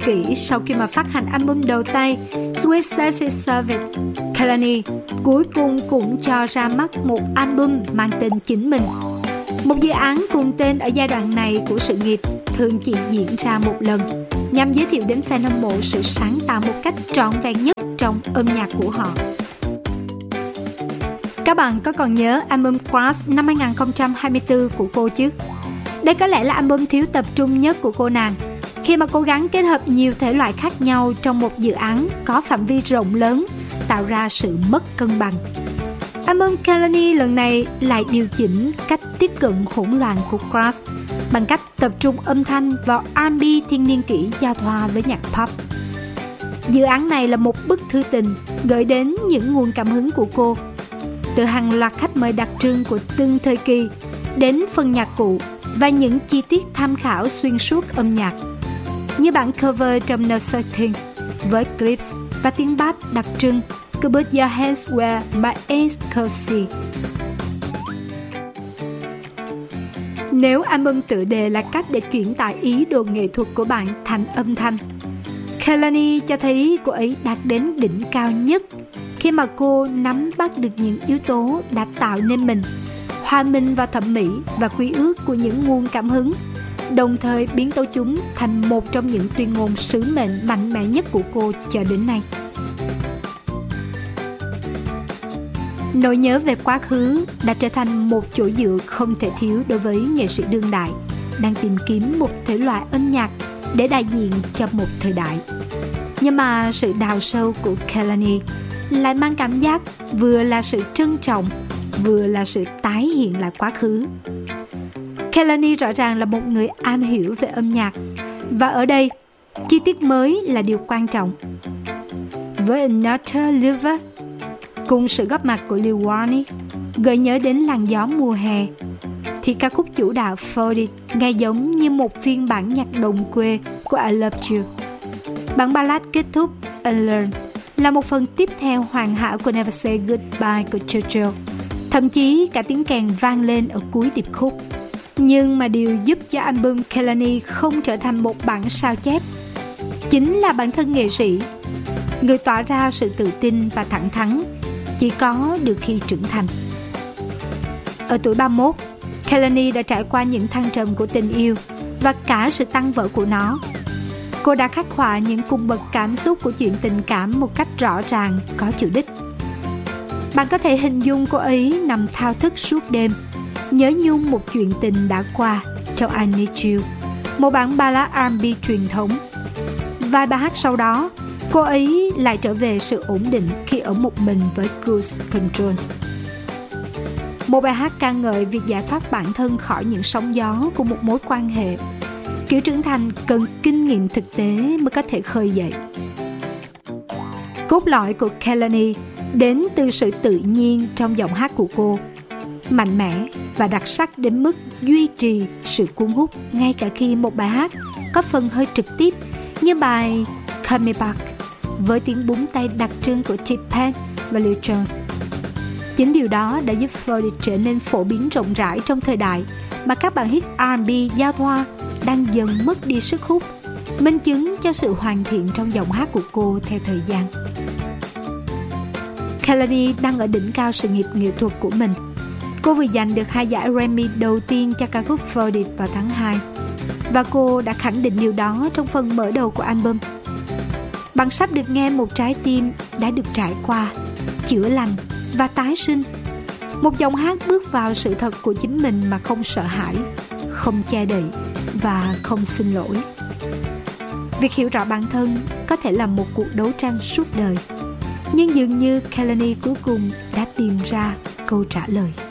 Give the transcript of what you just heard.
kỷ sau khi mà phát hành album đầu tay Sweet Sexy Savage, Kehlani cuối cùng cũng cho ra mắt một album mang tên chính mình. Một dự án cùng tên ở giai đoạn này của sự nghiệp thường chỉ diễn ra một lần, nhằm giới thiệu đến fan hâm mộ sự sáng tạo một cách trọn vẹn nhất trong âm nhạc của họ. Các bạn có còn nhớ album Crush năm 2024 của cô chứ? Đây có lẽ là album thiếu tập trung nhất của cô nàng, khi mà cố gắng kết hợp nhiều thể loại khác nhau trong một dự án có phạm vi rộng lớn, tạo ra sự mất cân bằng. Album Kehlani lần này lại điều chỉnh cách tiếp cận hỗn loạn của Crush bằng cách tập trung âm thanh vào R&B thiên niên kỷ giao thoa với nhạc pop. Dự án này là một bức thư tình gửi đến những nguồn cảm hứng của cô, từ hàng loạt khách mời đặc trưng của từng thời kỳ đến phần nhạc cụ và những chi tiết tham khảo xuyên suốt âm nhạc, như bản cover trong No Certain với clips và tiếng bass đặc trưng Put Your Hands Where My Eyes Can See. Nếu album tựa đề là cách để chuyển tải ý đồ nghệ thuật của bạn thành âm thanh, Kehlani cho thấy cô ấy đạt đến đỉnh cao nhất khi mà cô nắm bắt được những yếu tố đã tạo nên mình, hòa mình vào thẩm mỹ và quy ước của những nguồn cảm hứng, đồng thời biến tấu chúng thành một trong những tuyên ngôn sứ mệnh mạnh mẽ nhất của cô cho đến nay. Nỗi nhớ về quá khứ đã trở thành một chỗ dựa không thể thiếu đối với nghệ sĩ đương đại đang tìm kiếm một thể loại âm nhạc để đại diện cho một thời đại. Nhưng mà sự đào sâu của Kehlani lại mang cảm giác vừa là sự trân trọng, vừa là sự tái hiện lại quá khứ. Kehlani rõ ràng là một người am hiểu về âm nhạc, và ở đây, chi tiết mới là điều quan trọng. Với Another Lover, cùng sự góp mặt của Lil Wayne gợi nhớ đến làn gió mùa hè, thì ca khúc chủ đạo For It nghe giống như một phiên bản nhạc đồng quê của I Love You. Bản ballad kết thúc Unlearn là một phần tiếp theo hoàn hảo của Never Say Goodbye của JoJo. Thậm chí cả tiếng kèn vang lên ở cuối điệp khúc. Nhưng mà điều giúp cho album Kehlani không trở thành một bản sao chép chính là bản thân nghệ sĩ, người tỏa ra sự tự tin và thẳng thắn chỉ có được khi trưởng thành. Ở tuổi 31, Kehlani đã trải qua những thăng trầm của tình yêu và cả sự tăng vỡ của nó. Cô đã khắc họa những cung bậc cảm xúc của chuyện tình cảm một cách rõ ràng, có chủ đích. Bạn có thể hình dung cô ấy nằm thao thức suốt đêm, nhớ nhung một chuyện tình đã qua trong I Need You, một bản ballad R&B truyền thống. Vài bài hát sau đó, cô ấy lại trở về sự ổn định khi ở một mình với Cruise Control. Một bài hát ca ngợi việc giải thoát bản thân khỏi những sóng gió của một mối quan hệ. Kiểu trưởng thành cần kinh nghiệm thực tế mới có thể khơi dậy. Cốt lõi của Kehlani đến từ sự tự nhiên trong giọng hát của cô, mạnh mẽ và đặc sắc đến mức duy trì sự cuốn hút ngay cả khi một bài hát có phần hơi trực tiếp như bài Call Me Back với tiếng búng tay đặc trưng của T-Pain và Lil Jon. Chính điều đó đã giúp For It trở nên phổ biến rộng rãi trong thời đại mà các bản hit R&B giao thoa đang dần mất đi sức hút, minh chứng cho sự hoàn thiện trong giọng hát của cô theo thời gian. Kehlani đang ở đỉnh cao sự nghiệp nghệ thuật của mình. Cô vừa giành được 2 giải Grammy đầu tiên cho ca khúc For It vào tháng 2, và cô đã khẳng định điều đó trong phần mở đầu của album. Bạn sắp được nghe một trái tim đã được trải qua, chữa lành và tái sinh. Một giọng hát bước vào sự thật của chính mình mà không sợ hãi, không che đậy và không xin lỗi. Việc hiểu rõ bản thân có thể là một cuộc đấu tranh suốt đời, nhưng dường như Kehlani cuối cùng đã tìm ra câu trả lời.